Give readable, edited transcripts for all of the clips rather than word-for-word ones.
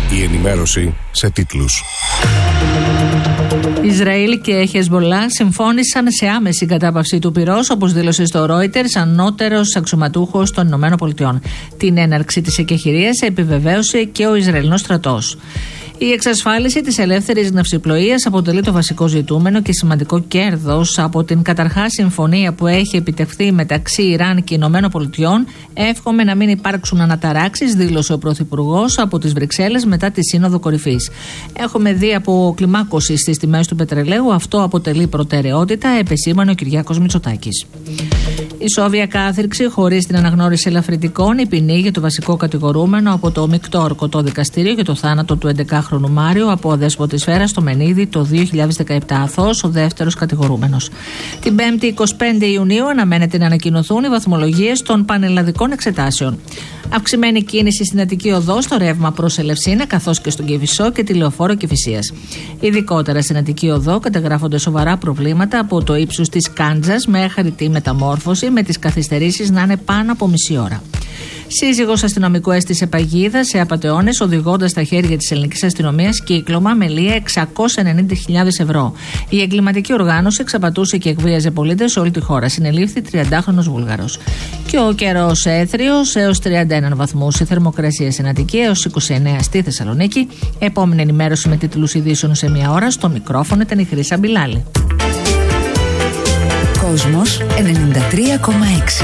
Η ενημέρωση σε τίτλους. Ισραήλ και Χεσμολά συμφώνησαν σε άμεση κατάπαυση του πυρός, όπως δήλωσε στο Reuters ανώτερος αξιωματούχος των ΗΠΑ. Την έναρξη της εκεχηρίας επιβεβαίωσε και ο Ισραηλινός στρατός. Η εξασφάλιση της ελεύθερης ναυσιπλοείας αποτελεί το βασικό ζητούμενο και σημαντικό κέρδος από την καταρχάς συμφωνία που έχει επιτευχθεί μεταξύ Ιράν και ΗΠΑ. Εύχομαι να μην υπάρξουν αναταράξεις, δήλωσε ο Πρωθυπουργός από τις Βρυξέλλες μετά τη Σύνοδο Κορυφής. Έχουμε δει αποκλιμάκωση στις τιμές του πετρελαίου. Αυτό αποτελεί προτεραιότητα, επεσήμανε ο Κυριάκος Μητσοτάκης. Ισόβια κάθριξη χωρίς την αναγνώριση ελαφρυντικών, η ποινή για το βασικό κατηγορούμενο από το μεικτό ορκωτό δικαστήριο για το θάνατο του 11χρονου Μάριο από αδέσποτη σφαίρα στο Μενίδη το 2017. Αθώος ο δεύτερος κατηγορούμενος. Την 5η 25 Ιουνίου αναμένεται να ανακοινωθούν οι βαθμολογίες των πανελλαδικών εξετάσεων. Αυξημένη κίνηση στην Αττική Οδό στο ρεύμα προς Ελευσίνα, καθώς και στον Κηφισό και τη Λεωφόρο Κηφισίας. Ειδικότερα στην Αττική Οδό καταγράφονται σοβαρά προβλήματα από το ύψος της Κάντζας μέχρι τη μεταμόρφωση, με τις καθυστερήσεις να είναι πάνω από μισή ώρα. Σύζυγος αστυνομικού έστησε παγίδα σε απατεώνες, οδηγώντας στα χέρια της ελληνικής αστυνομίας κύκλωμα με λία 690.000 ευρώ. Η εγκληματική οργάνωση εξαπατούσε και εκβίαζε πολίτες σε όλη τη χώρα. Συνελήφθη 30χρονος Βούλγαρος. Και ο καιρός έθριος έως 31 βαθμούς. Η θερμοκρασία στην Αττική έως 29 στη Θεσσαλονίκη. Επόμενη ενημέρωση με τίτλους ειδήσεων σε μία ώρα. Στο μικρόφωνο ήταν η Χρύσα Μπιλάλη. Κόσμος 93,6.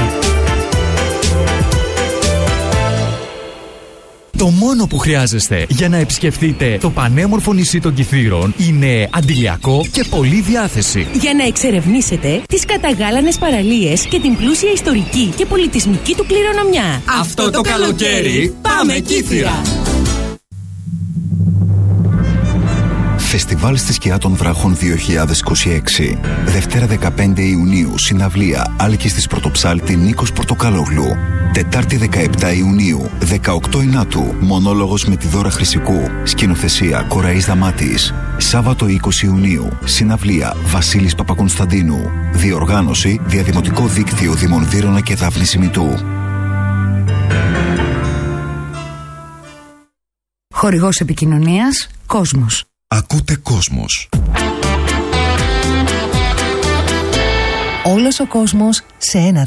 Το μόνο που χρειάζεστε για να επισκεφτείτε το πανέμορφο νησί των Κιθήρων είναι αντιλιακό και πολλή διάθεση. Για να εξερευνήσετε τις καταγάλανες παραλίες και την πλούσια ιστορική και πολιτισμική του κληρονομιά. Αυτό το καλοκαίρι πάμε Κίθυρα! Φεστιβάλ στη Σκιά των Βράχων 2026. Δευτέρα 15 Ιουνίου, συναυλία Άλκης της Πρωτοψάλτη Νίκος Πορτοκαλόγλου. Τετάρτη 17 Ιουνίου, 18 Ινάτου, μονόλογος με τη Δώρα Χρυσικού. Σκηνοθεσία Κοραής Δαμάτης. Σάββατο 20 Ιουνίου, συναυλία Βασίλης Παπακονσταντίνου. Διοργάνωση Διαδημοτικό Δίκτυο Δήμων Βύρωνα και Δάφνη Σιμητού. Χορηγός επικοινωνίας Κόσμος. Ακούτε Κόσμος. Όλος ο κόσμος σε ένα